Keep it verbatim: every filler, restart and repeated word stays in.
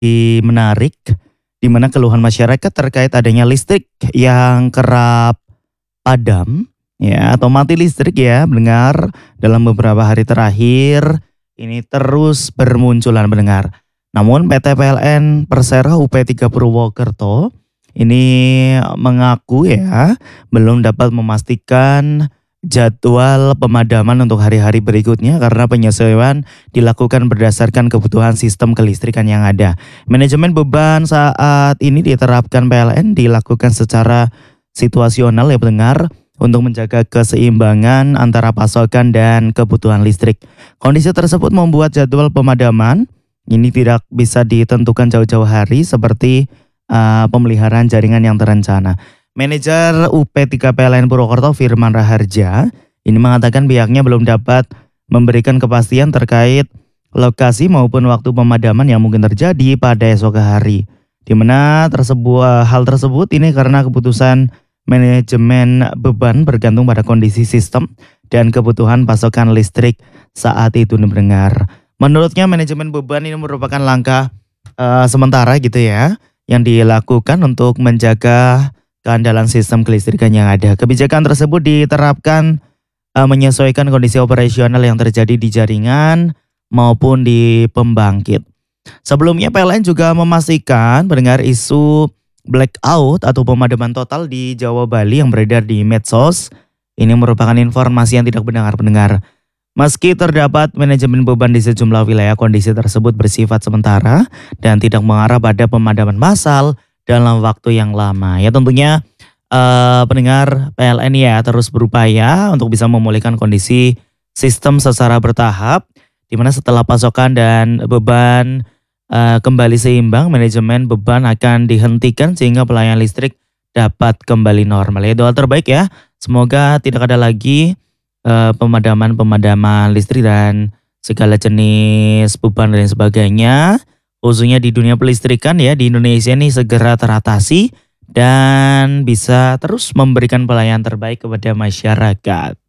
Di menarik, di mana keluhan masyarakat terkait adanya listrik yang kerap padam ya atau mati listrik ya mendengar dalam beberapa hari terakhir ini terus bermunculan mendengar. Namun P T P L N Persero U P tiga Purwokerto ini mengaku ya belum dapat memastikan jadwal pemadaman untuk hari-hari berikutnya karena penyesuaian dilakukan berdasarkan kebutuhan sistem kelistrikan yang ada. Manajemen beban saat ini diterapkan P L N dilakukan secara situasional ya pendengar untuk menjaga keseimbangan antara pasokan dan kebutuhan listrik. Kondisi tersebut membuat jadwal pemadaman ini tidak bisa ditentukan jauh-jauh hari seperti uh, pemeliharaan jaringan yang terencana. Manajer U P tiga P L N Purwokerto Firman Raharja ini mengatakan pihaknya belum dapat memberikan kepastian terkait lokasi maupun waktu pemadaman yang mungkin terjadi pada esok hari. Di mana tersebut hal tersebut ini karena keputusan manajemen beban bergantung pada kondisi sistem dan kebutuhan pasokan listrik saat itu mendengar. Menurutnya manajemen beban ini merupakan langkah uh, sementara gitu ya yang dilakukan untuk menjaga keandalan sistem kelistrikan yang ada. Kebijakan tersebut diterapkan uh, menyesuaikan kondisi operasional yang terjadi di jaringan maupun di pembangkit. Sebelumnya P L N juga memastikan mendengar isu blackout atau pemadaman total di Jawa Bali yang beredar di medsos. Ini merupakan informasi yang tidak benar pendengar. Meski terdapat manajemen beban di sejumlah wilayah, kondisi tersebut bersifat sementara dan tidak mengarah pada pemadaman massal dalam waktu yang lama. Ya tentunya uh, pendengar P L N ya terus berupaya untuk bisa memulihkan kondisi sistem secara bertahap, di mana setelah pasokan dan beban uh, kembali seimbang, manajemen beban akan dihentikan sehingga pelayanan listrik dapat kembali normal. Ya doa terbaik ya, semoga tidak ada lagi uh, pemadaman-pemadaman listrik dan segala jenis beban dan sebagainya. Khususnya di dunia pelistrikan ya di Indonesia ini segera teratasi dan bisa terus memberikan pelayanan terbaik kepada masyarakat.